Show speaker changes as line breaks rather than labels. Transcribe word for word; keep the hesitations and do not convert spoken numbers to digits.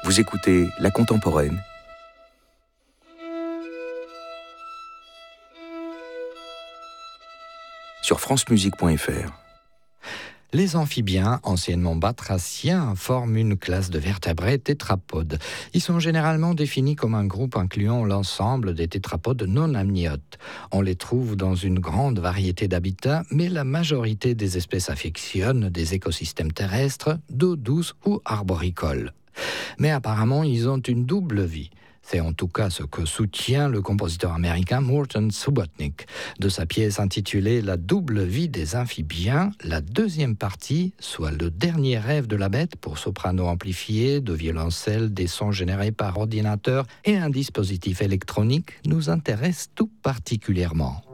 Vous écoutez La Contemporaine sur francemusique point f r.
Les amphibiens, anciennement batraciens, forment une classe de vertébrés tétrapodes. Ils sont généralement définis comme un groupe incluant l'ensemble des tétrapodes non amniotes. On les trouve dans une grande variété d'habitats, mais la majorité des espèces affectionnent des écosystèmes terrestres, d'eau douce ou arboricoles. Mais apparemment, ils ont une double vie. C'est en tout cas ce que soutient le compositeur américain Morton Subotnick de sa pièce intitulée « La double vie des amphibiens », la deuxième partie, soit le dernier rêve de la bête pour soprano amplifié, de violoncelle, des sons générés par ordinateur et un dispositif électronique, nous intéresse tout particulièrement.